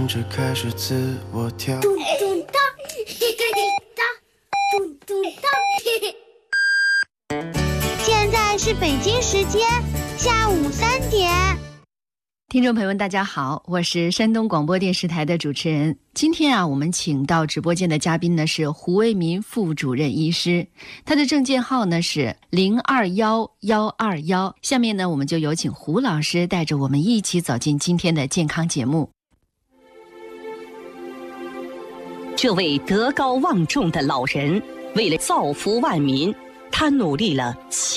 着开始自我调。 咚咚当，嘿嘿嘿当，咚咚当，嘿嘿。 现在是北京时间下午3点。 听众朋友们大家好，我是山东广播电视台的主持人。今天我们请到直播间的嘉宾呢是胡为民副主任医师，他的证件号呢是021121。下面呢我们就有请胡老师带着我们一起走进今天的健康节目。 这位德高望重的老人为了造福万民，他努力了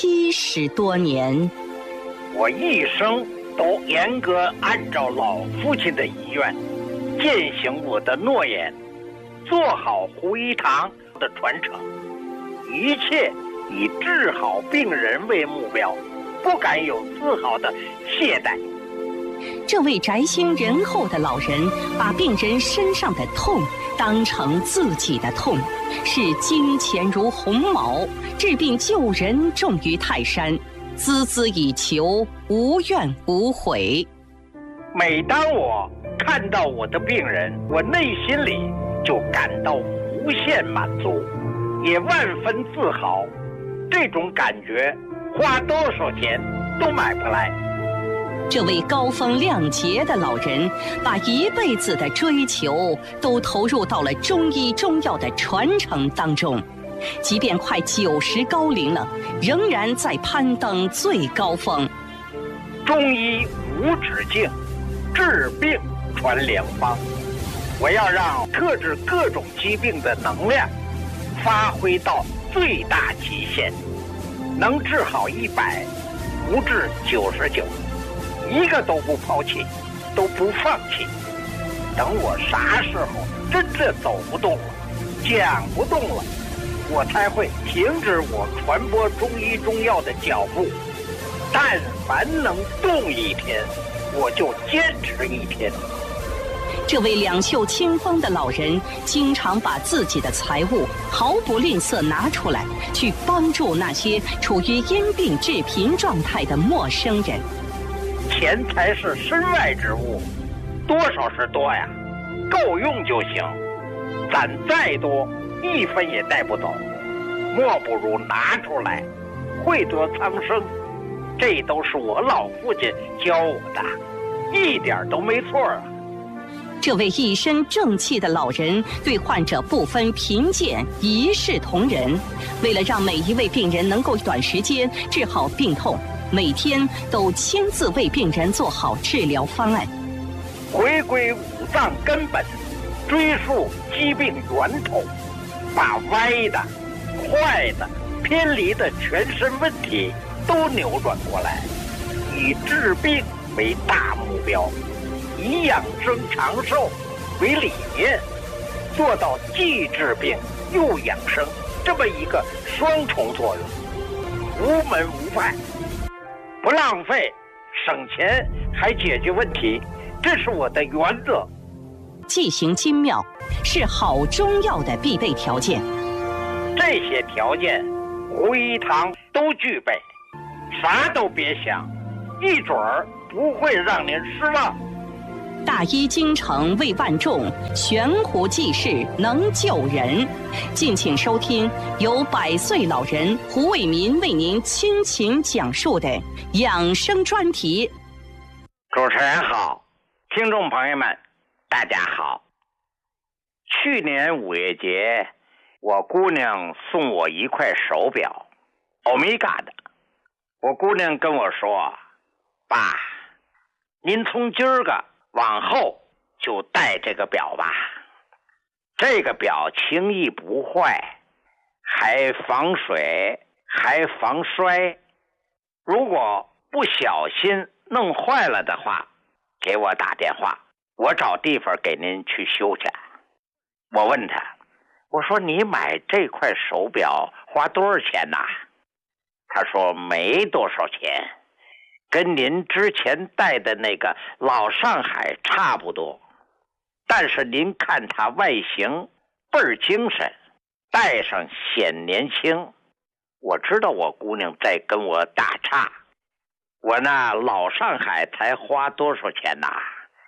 70多年。 我一生都严格按照老父亲的遗愿，践行我的诺言，做好胡一堂的传承，一切以治好病人为目标，不敢有丝毫的懈怠。 这位宅心仁厚的老人把病人身上的痛当成自己的痛，视金钱如鸿毛，治病救人重于泰山，孜孜以求，无怨无悔。 每当我看到我的病人，我内心里就感到无限满足，也万分自豪。这种感觉花多少钱都买不来。 这位高风亮节的老人把一辈子的追求都投入到了中医中药的传承当中，即便快90高龄了，仍然在攀登最高峰。 中医无止境，治病传良方。我要让克制各种疾病的能量发挥到最大极限，能治好100，不治99，一个都不抛弃，都不放弃。等我啥时候真正走不动了，讲不动了，我才会停止我传播中医中药的脚步。但凡能动一天，我就坚持一天。 这位两袖清风的老人经常把自己的财物毫不吝啬拿出来，去帮助那些处于因病致贫状态的陌生人。 钱财是身外之物，多少是多呀，够用就行。攒再多，1分也带不走，莫不如拿出来，惠泽苍生。这都是我老父亲教我的，一点都没错啊。 这位一身正气的老人对患者不分贫贱，一视同仁。为了让每一位病人能够短时间治好病痛，每天都亲自为病人做好治疗方案， 回归五脏根本，追溯疾病源头，把歪的、坏的、偏离的全身问题都扭转过来，以治病为大目标，以养生长寿为理念，做到既治病又养生这么一个双重作用，无门无派，不浪费，省钱还解决问题，这是我的原则。 剂行精妙是好中药的必备条件， 这些条件胡一堂都具备，啥都别想，一准儿不会让您失望。 大医精诚为万众，悬壶济世能救人。敬请收听由100岁老人胡为民为您倾情讲述的养生专题。 主持人好，听众朋友们大家好。去年5月节，我姑娘送我一块手表，欧米伽的。我姑娘跟我说，爸，您从今儿个往后就戴这个表吧，这个表轻易不坏，还防水，还防摔。如果不小心弄坏了的话，给我打电话，我找地方给您去修去。我问他，我说你买这块手表花多少钱呐？他说没多少钱，跟您之前戴的那个老上海差不多，但是您看它外形倍儿精神，戴上显年轻。我知道我姑娘在跟我打岔，我那老上海才花多少钱呐？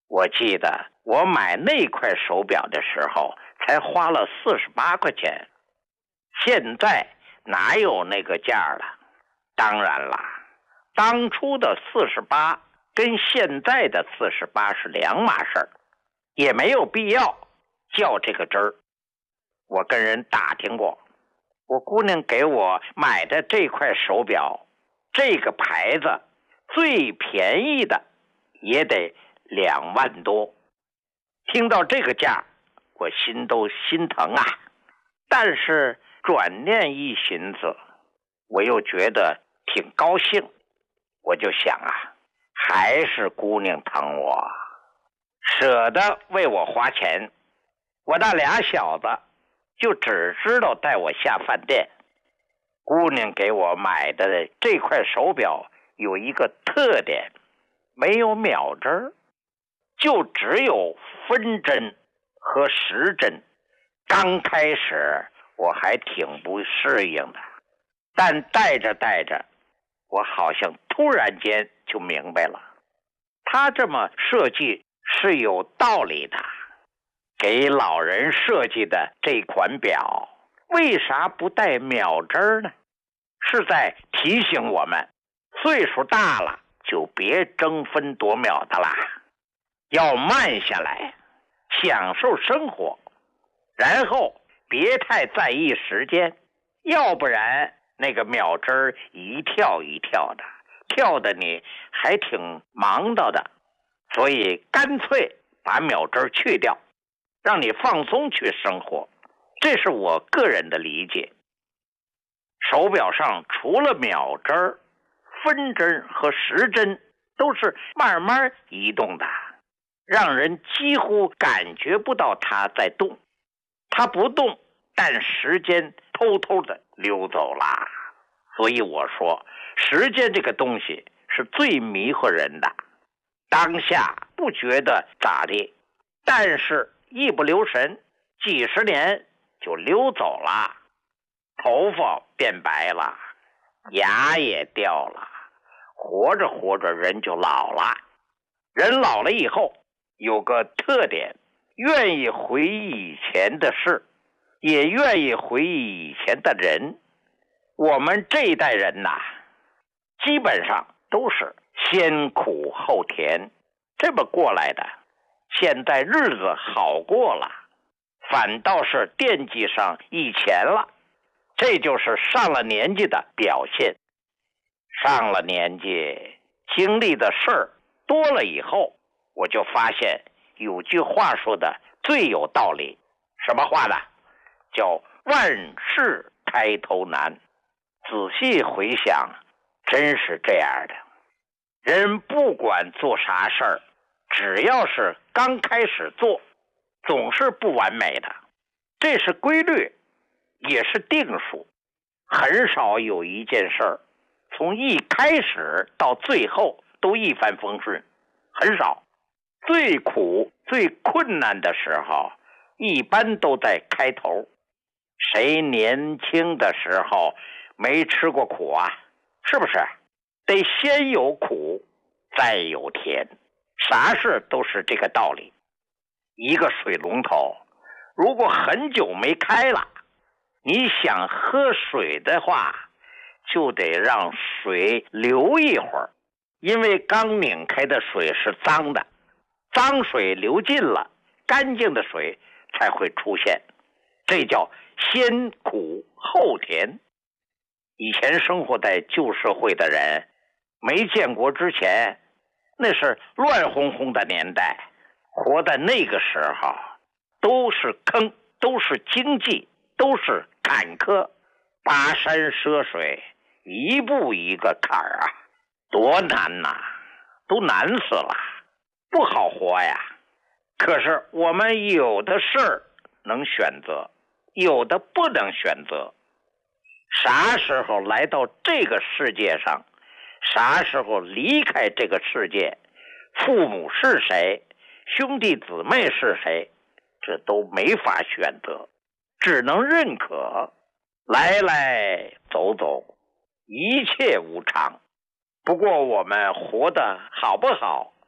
我记得我买那块手表的时候才花了48块钱，现在哪有那个价了？当然啦，当初的48跟现在的48是两码事儿，也没有必要较这个真儿。我跟人打听过，我姑娘给我买的这块手表，这个牌子最便宜的也得2万多。听到这个价，我心都心疼啊。但是转念一寻思，我又觉得挺高兴。我就想啊，还是姑娘疼我，舍得为我花钱。我那俩小子就只知道带我下饭店。姑娘给我买的这块手表有一个特点，没有秒针，就只有分针和时针。刚开始我还挺不适应的，但戴着戴着，我好像突然间就明白了，他这么设计是有道理的。给老人设计的这款表为啥不带秒针呢？是在提醒我们，岁数大了就别争分夺秒的啦，要慢下来，享受生活，然后别太在意时间，要不然那个秒针一跳一跳的，跳的你还挺忙叨的。所以干脆把秒针去掉，让你放松去生活，这是我个人的理解。手表上除了秒针、分针和时针都是慢慢移动的，让人几乎感觉不到它在动。它不动，但时间偷偷的溜走了。所以我说，时间这个东西是最迷惑人的。当下不觉得咋地，但是一不留神，几十年就溜走了。头发变白了，牙也掉了，活着活着人就老了。人老了以后有个特点，愿意回忆以前的事，也愿意回忆以前的人。我们这一代人呐，基本上都是先苦后甜这么过来的。现在日子好过了，反倒是惦记上以前了，这就是上了年纪的表现。上了年纪，经历的事儿多了以后，我就发现有句话说的最有道理。什么话呢？叫万事开头难。仔细回想，真是这样的。人不管做啥事儿，只要是刚开始做，总是不完美的，这是规律，也是定数。很少有一件事儿从一开始到最后都一帆风顺，很少。最苦最困难的时候一般都在开头。谁年轻的时候没吃过苦啊？是不是？得先有苦再有甜，啥事都是这个道理。一个水龙头如果很久没开了，你想喝水的话，就得让水流一会儿，因为刚拧开的水是脏的，脏水流尽了，干净的水才会出现，这叫先苦后甜。以前生活在旧社会的人，没建国之前，那是乱哄哄的年代，活在那个时候，都是坑，都是经济，都是坎坷，跋山涉水，一步一个坎儿啊，多难呐，都难死了，不好活呀。可是我们有的事儿能选择，有的不能选择。啥时候来到这个世界上，啥时候离开这个世界，父母是谁，兄弟姊妹是谁，这都没法选择，只能认可。来来走走，一切无常。不过我们活得好不好，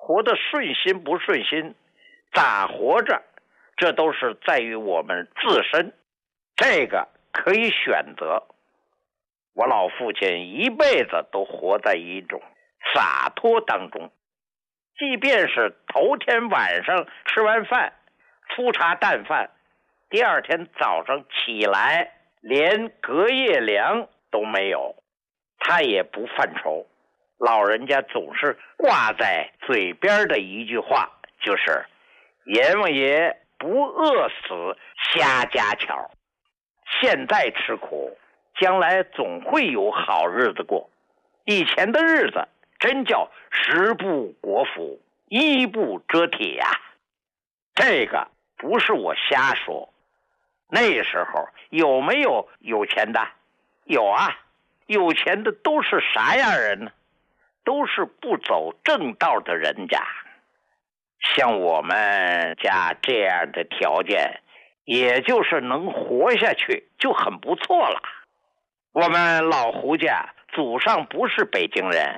活得顺心不顺心，咋活着，这都是在于我们自身，这个可以选择。我老父亲一辈子都活在一种洒脱当中，即便是头天晚上吃完饭粗茶淡饭，第二天早上起来连隔夜粮都没有，他也不犯愁。老人家总是挂在嘴边的一句话，就是阎王爷不饿死瞎家巧，现在吃苦，将来总会有好日子过。以前的日子真叫食不果腹，衣不遮体呀。这个不是我瞎说。那时候有没有有钱的？有啊，有钱的都是啥样人呢？都是不走正道的人家。像我们家这样的条件，也就是能活下去就很不错了。我们老胡家祖上不是北京人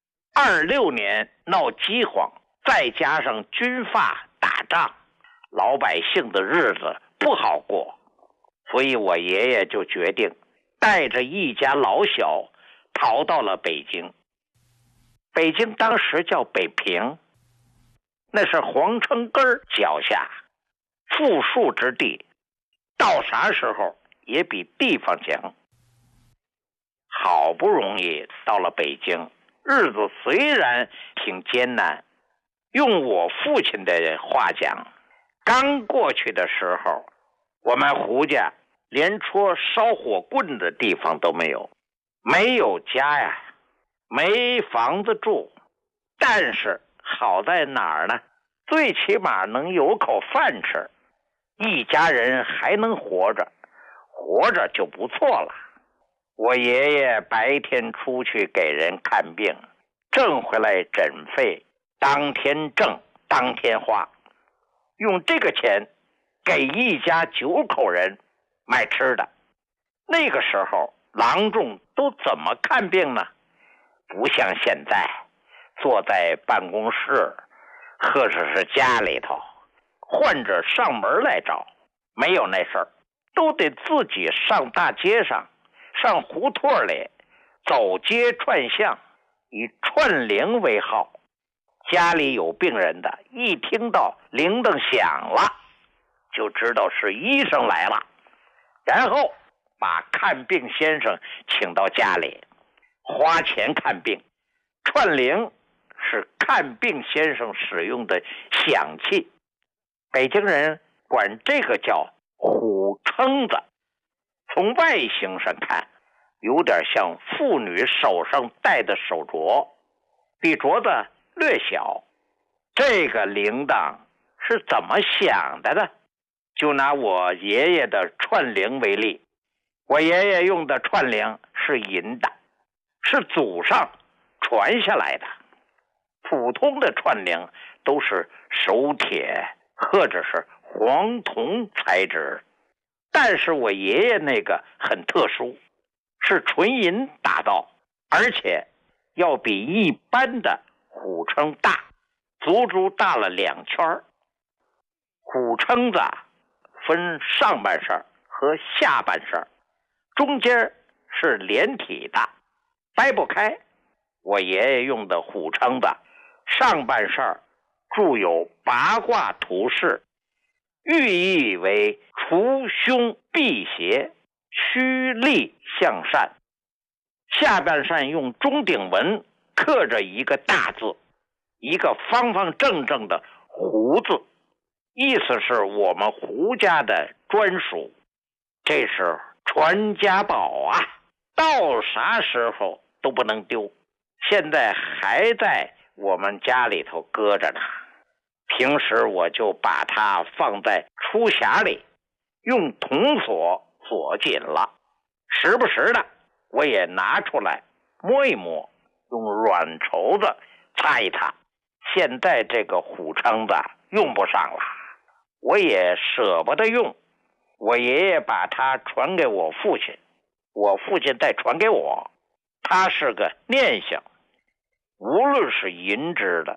，26年闹饥荒，再加上军阀打仗，老百姓的日子不好过，所以我爷爷就决定带着一家老小逃到了北京。北京当时叫北平，那是皇城根脚下富庶之地，到啥时候也比地方强。好不容易到了北京，日子虽然挺艰难，用我父亲的话讲，刚过去的时候，我们胡家连戳烧火棍的地方都没有，没有家呀，没房子住。但是好在哪儿呢？最起码能有口饭吃，一家人还能活着，活着就不错了。我爷爷白天出去给人看病，挣回来诊费，当天挣当天花，用这个钱给一家9口人买吃的。那个时候郎中都怎么看病呢？不像现在坐在办公室或者是家里头，患者上门来找，没有那事儿，都得自己上大街上，上胡同里走街串巷，以串铃为号。家里有病人的，一听到铃铛响了，就知道是医生来了，然后把看病先生请到家里，花钱看病。串铃是看病先生使用的响器，北京人管这个叫虎撑子。从外形上看，有点像妇女手上戴的手镯，比镯子略小。这个铃铛是怎么响的呢？就拿我爷爷的串铃为例，我爷爷用的串铃是银的，是祖上传下来的。普通的串铃都是手铁或者是黄铜材质，但是我爷爷那个很特殊，是纯银打造，而且要比一般的虎撑大，足足大了2圈。虎撑子分上半身和下半身，中间是连体的，掰不开。我爷爷用的虎撑子上半身铸有八卦图示，寓意为除凶辟邪，趋利向善。下半身用钟鼎文刻着一个大字，一个方方正正的胡字，意思是我们胡家的专属，这是传家宝啊，到啥时候都不能丢。现在还在我们家里头搁着呢，平时我就把它放在书匣里，用铜锁锁紧了，时不时的我也拿出来摸一摸，用软绸子擦一擦。现在这个虎撑子用不上了，我也舍不得用。我爷爷把它传给我父亲，我父亲再传给我，它是个念想。无论是银制的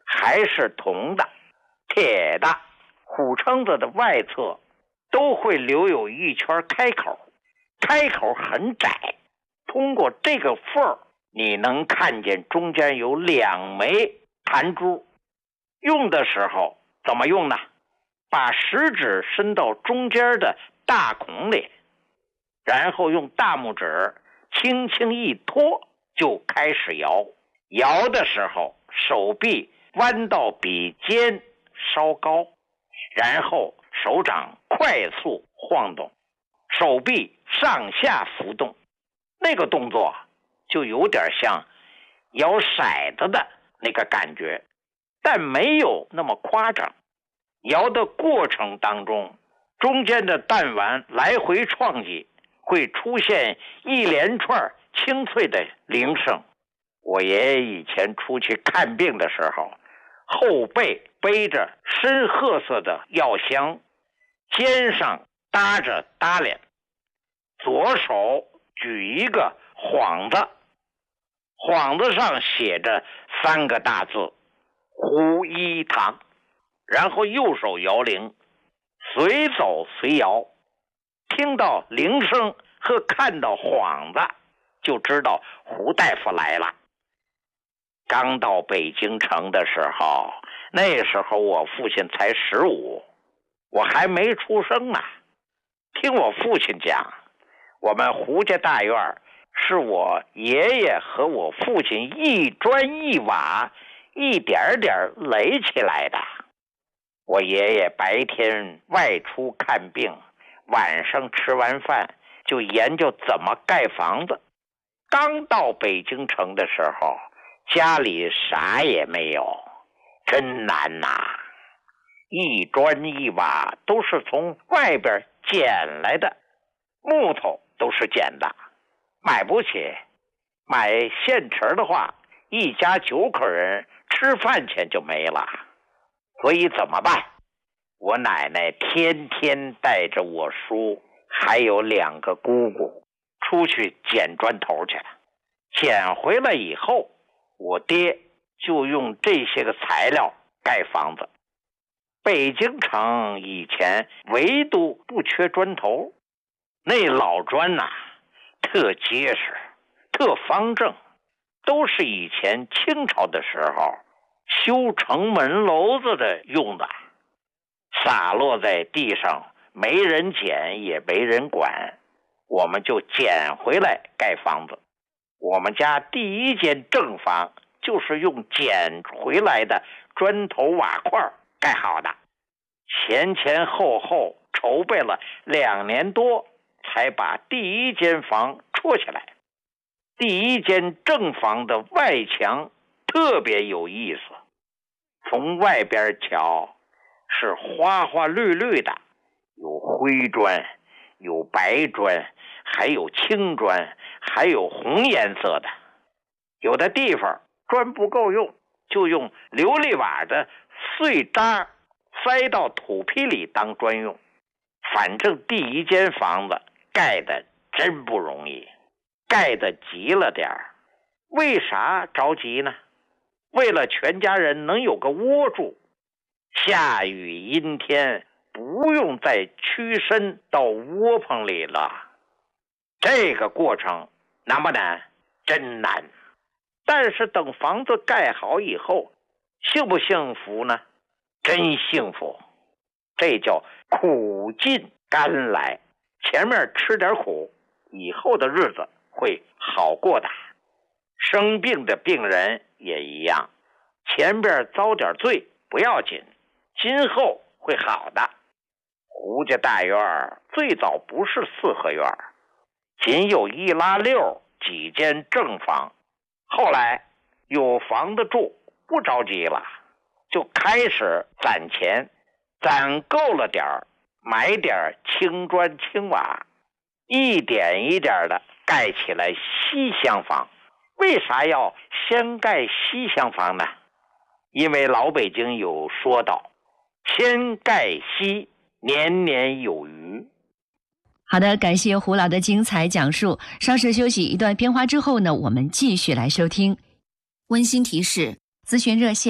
还是铜的、铁的，虎撑子的外侧都会留有一圈开口，开口很窄，通过这个缝儿，你能看见中间有2枚弹珠。用的时候怎么用呢？把食指伸到中间的大孔里，然后用大拇指轻轻一托，就开始摇。摇的时候，手臂弯到比肩稍高，然后手掌快速晃动，手臂上下浮动，那个动作就有点像摇骰子的那个感觉，但没有那么夸张。摇的过程当中，中间的弹丸来回撞击，会出现一连串清脆的铃声。我爷爷以前出去看病的时候，后背背着深褐色的药箱，肩上搭着搭脸，左手举一个幌子，幌子上写着3个大字胡一堂，然后右手摇铃，随走随摇，听到铃声和看到幌子就知道胡大夫来了。刚到北京城的时候，那时候我父亲才15，我还没出生呢。听我父亲讲，我们胡家大院是我爷爷和我父亲一砖一瓦一点点垒起来的。我爷爷白天外出看病，晚上吃完饭就研究怎么盖房子。刚到北京城的时候，家里啥也没有，真难呐！一砖一瓦都是从外边捡来的，木头都是捡的，买不起。买现成的话，一家9口人吃饭钱就没了。所以怎么办？我奶奶天天带着我叔还有2个姑姑出去捡砖头去了。捡回来以后，我爹就用这些个材料盖房子。北京城以前唯独不缺砖头，那老砖呐，特结实，特方正，都是以前清朝的时候修城门楼子的用的，洒落在地上，没人捡也没人管，我们就捡回来盖房子。我们家第一间正房就是用捡回来的砖头瓦块盖好的，前后后筹备了2年多，才把第一间房戳起来。第一间正房的外墙特别有意思，从外边瞧是花花绿绿的，有灰砖，有白砖，还有青砖，还有红颜色的。有的地方砖不够用，就用琉璃瓦的碎渣塞到土坯里当砖用。反正第一间房子盖的真不容易，盖的急了点儿。为啥着急呢？为了全家人能有个窝住，下雨阴天不用再屈身到窝棚里了。这个过程难不难？真难。但是等房子盖好以后，幸不幸福呢？真幸福。这叫苦尽甘来，前面吃点苦，以后的日子会好过的。生病的病人也一样，前边遭点罪不要紧，今后会好的。胡家大院最早不是4合院，仅有1拉6几间正房，后来有房子住，不着急了，就开始攒钱，攒够了点儿，买点青砖青瓦，一点一点的盖起来西厢房。为啥要先盖西厢房呢？因为老北京有说道，先盖西，年年有余。 好的，感谢胡老的精彩讲述。稍事休息一段片花之后呢，我们继续来收听。温馨提示：咨询热线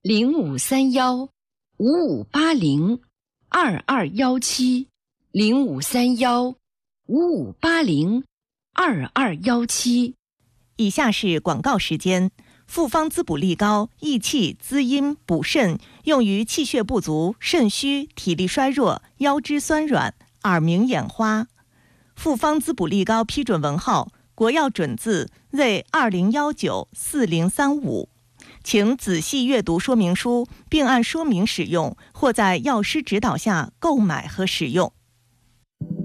053155802217，053155802217。 以下是广告时间。复方滋补力膏益气滋阴补肾，用于气血不足、肾虚、体力衰弱、腰肢酸软、耳鸣眼花。复方滋补力膏批准文号国药准字为20194035，请仔细阅读说明书，并按说明使用，或在药师指导下购买和使用。